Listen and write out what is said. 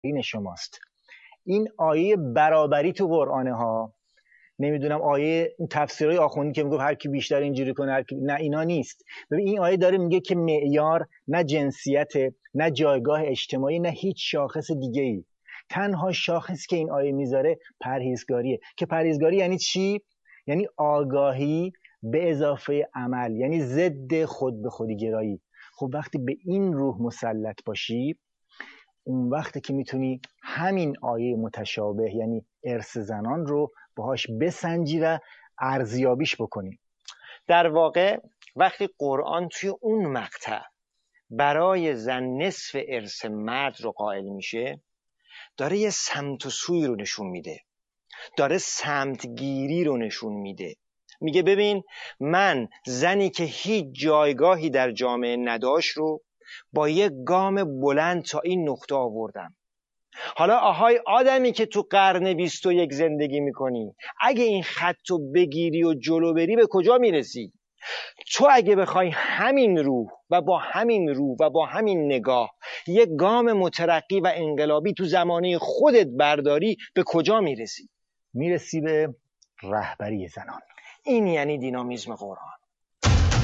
شماست. این آیه برابری تو قرآنه ها، نمیدونم آیه تفسیرهای آخوندی که میگه هر کی بیشتر اینجوری کنه هر کی، نه اینا نیست. ببین این آیه داره میگه که معیار نه جنسیت، نه جایگاه اجتماعی، نه هیچ شاخص دیگه ای. تنها شاخصی که این آیه میذاره پرهیزگاریه. که پرهیزگاری یعنی چی؟ یعنی آگاهی به اضافه عمل، یعنی ضد خود به خودی گرایی. خب وقتی به این روح مسلط باشی، اون وقتی که میتونی همین آیه متشابه یعنی ارث زنان رو باهاش بسنجی و ارزیابیش بکنی. در واقع وقتی قرآن توی اون مقطع برای زن نصف ارث مرد رو قائل میشه، داره یه سمت و سوی رو نشون میده، داره سمتگیری رو نشون میده. میگه ببین من زنی که هیچ جایگاهی در جامعه نداشت رو با یک گام بلند تا این نقطه آوردم. حالا آهای آدمی که تو قرن 21 زندگی میکنی، اگه این خطو بگیری و جلو بری به کجا میرسی؟ تو اگه بخوای همین روح و با همین نگاه یک گام مترقی و انقلابی تو زمانه خودت برداری، به کجا میرسی؟ میرسی به رهبری زنان. این یعنی دینامیسم قرآن.